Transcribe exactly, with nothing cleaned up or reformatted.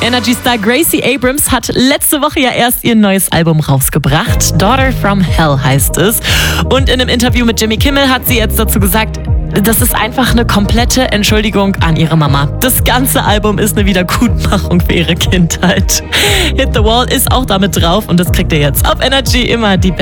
Energy-Star Gracie Abrams hat letzte Woche ja erst ihr neues Album rausgebracht. Daughter from Hell heißt es. Und in einem Interview mit Jimmy Kimmel hat sie jetzt dazu gesagt, das ist einfach eine komplette Entschuldigung an ihre Mama. Das ganze Album ist eine Wiedergutmachung für ihre Kindheit. Hit the Wall ist auch damit drauf und das kriegt ihr jetzt auf Energy immer die